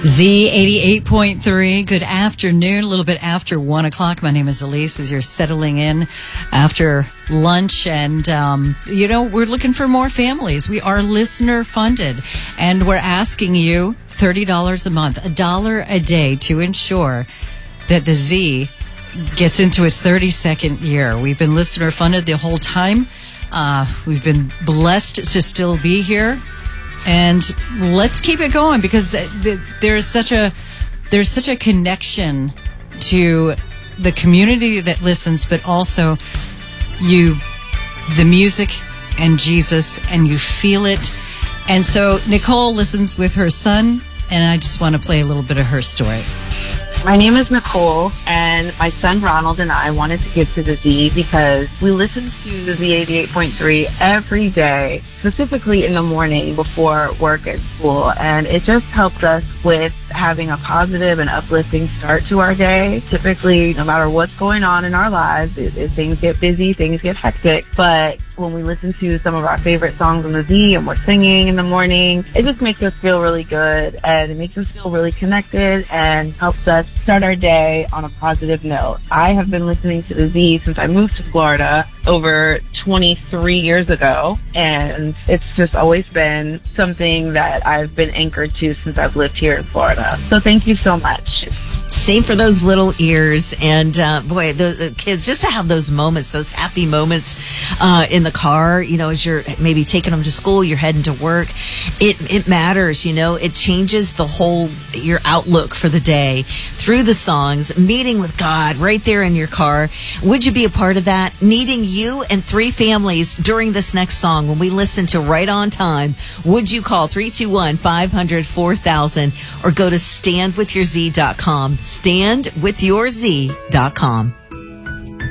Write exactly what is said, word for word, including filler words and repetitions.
Z eighty-eight point three. Good afternoon. A little bit after one o'clock. My name is Elise as you're settling in after lunch. And, um, you know, we're looking for more families. We are listener funded. And we're asking you thirty dollars a month, a dollar a day to ensure that the Z gets into its thirty-second year. We've been listener funded the whole time. Uh, we've been blessed to still be here. And let's keep it going because there's such a there's such a connection to the community that listens, but also you, the music and Jesus, and you feel it. And so Nicole listens with her son, and I just want to play a little bit of her story. My name is Nicole, and my son Ronald and I wanted to give to the Z because we listen to the Z eighty-eight point three every day, specifically in the morning before work and school, and it just helps us with having a positive and uplifting start to our day. Typically, no matter what's going on in our lives, it, it, things get busy, things get hectic, but when we listen to some of our favorite songs on the Z and we're singing in the morning, it just makes us feel really good, and it makes us feel really connected and helps us start our day on a positive note. I have been listening to the Z since I moved to Florida over twenty-three years ago, and it's just always been something that I've been anchored to since I've lived here in Florida. So thank you so much. Same for those little ears. And, uh, boy, the, the kids, just to have those moments, those happy moments, uh, in the car, you know, as you're maybe taking them to school, you're heading to work. It, it matters, you know, it changes the whole, your outlook for the day through the songs, meeting with God right there in your car. Would you be a part of that? Needing you and three families during this next song when we listen to Right on Time. Would you call three two one, five hundred, four thousand or go to stand with your z dot com. stand with your z dot com.